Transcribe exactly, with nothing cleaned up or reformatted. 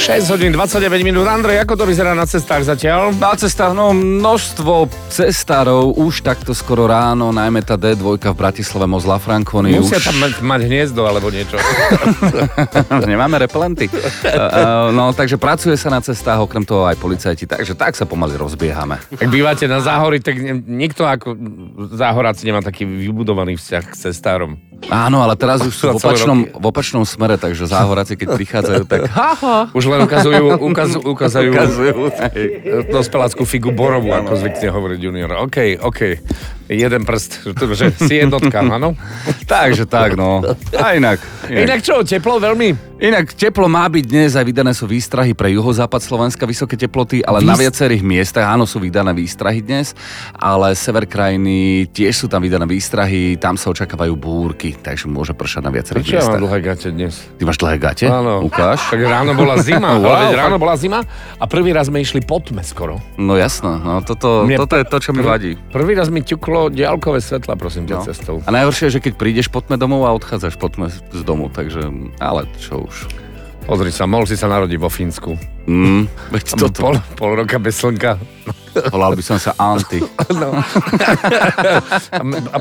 šesť hodín dvadsaťdeväť minút. Andrej, ako to vyzerá na cestách zatiaľ? Na cestách, no množstvo cestárov, už takto skoro ráno, najmä tá dé dva v Bratislave Mozla Frankony. Musia už... tam mať, mať hniezdo alebo niečo. Nemáme repelenty. uh, uh, no, takže pracuje sa na cestách, okrem toho aj policajti, takže tak sa pomaly rozbiehame. Ak bývate na Záhori, tak nikto ako Záhoráci nemá taký vybudovaný vzťah k cestárom. Áno, ale teraz už sú v opačnom, v opačnom smere, takže Záhoráci, keď prichádzajú, tak haha. Už len ukazujú, ukazujú, ukazujú, Ukazujú. dospeláckú figu borovú, ako zvykne hovoriť junior. OK, OK. Jeden prst, že si jednotka, áno? Takže tak, no. A inak. Inak, Inak čo, teplo veľmi? inak teplo má byť dnes, aj vydané sú výstrahy pre juhozápad Slovenska, vysoké teploty, ale Výst- na viacerých miestach, áno, sú vydané výstrahy dnes, ale sever krajiny tiež sú tam vydané výstrahy, tam sa očakávajú búrky, takže môže pršať na viacerých Prečo ja miestach. mám dlhé gate dnes? Ty máš dlhé gate? Áno. Ukáž. Tak ráno bola zima, Wow, ale veď ráno fakt. bola zima a prvý raz sme išli po tme skoro. No jasno, no toto, Mne- toto je to, čo mi vadí. Prvý raz mi ťuklo diaľkové svetla, prosím ťa, No. cestou. A najhoršie je, že keď prídeš po tme domov a odchádzaš po tme z domu, takže, ale čo už. Pozri sa, mohol si sa narodiť vo Fínsku. Mm, veď To toto, pol, pol roka bez slnka. volal by som sa Anty. No. A, a